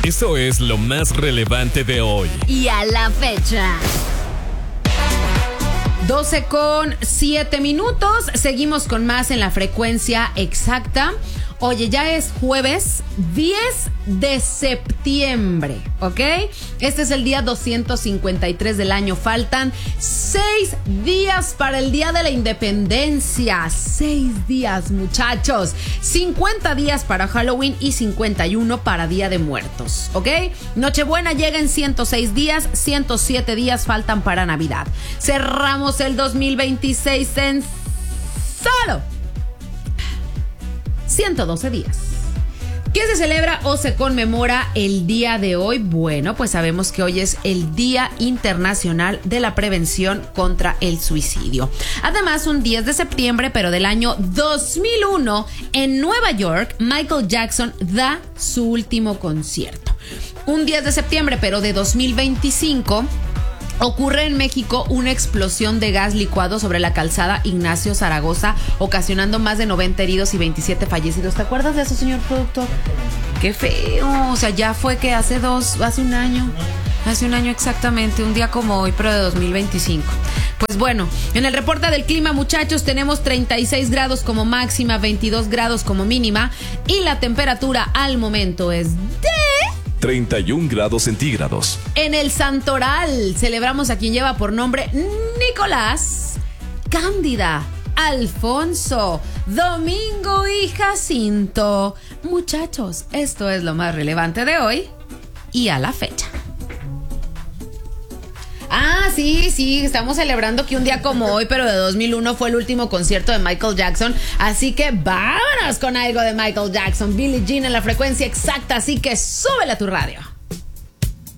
Eso es lo más relevante de hoy. Y a la fecha. 12:07. Seguimos con más en la frecuencia exacta. Oye, ya es jueves 10 de septiembre, ¿ok? Este es el día 253 del año. Faltan 6 días para el Día de la Independencia. 6 días, muchachos. 50 días para Halloween y 51 para Día de Muertos, ¿ok? Nochebuena llega en 106 días, 107 días faltan para Navidad. Cerramos el 2026 en solo 112 días. ¿Qué se celebra o se conmemora el día de hoy? Bueno, pues sabemos que hoy es el Día Internacional de la Prevención contra el Suicidio. Además, un 10 de septiembre, pero del año 2001, en Nueva York, Michael Jackson da su último concierto. Un 10 de septiembre, pero de 2025... ocurre en México una explosión de gas licuado sobre la calzada Ignacio Zaragoza, ocasionando más de 90 heridos y 27 fallecidos. ¿Te acuerdas de eso, señor productor? Qué feo. O sea, ya fue que hace un año. Hace un año exactamente, un día como hoy, pero de 2025. Pues bueno, en el reporte del clima, muchachos, tenemos 36 grados como máxima, 22 grados como mínima, y la temperatura al momento es de 31 grados centígrados. En el Santoral celebramos a quien lleva por nombre Nicolás, Cándida, Alfonso, Domingo y Jacinto. Muchachos, esto es lo más relevante de hoy y a la fecha. Ah, sí, estamos celebrando que un día como hoy, pero de 2001, fue el último concierto de Michael Jackson. Así que vámonos con algo de Michael Jackson. Billie Jean en la frecuencia exacta, así que súbele a tu radio.